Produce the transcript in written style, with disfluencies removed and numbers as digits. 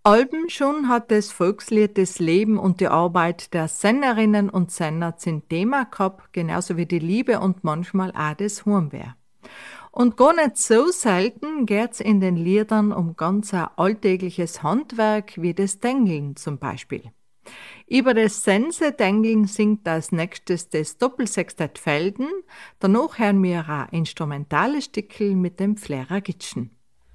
Alben schon hat das Volkslied das Leben und die Arbeit der Sängerinnen und Sänger zum Thema gehabt, genauso wie die Liebe und manchmal auch das Heimweh. Und gar nicht so selten geht's in den Liedern um ganz ein alltägliches Handwerk wie das Dengeln zum Beispiel. Über das Sense-Dengeln singt als nächstes das Doppelsextett Felden, danach hören wir ein instrumentales Stickel mit dem Flera Gitschen.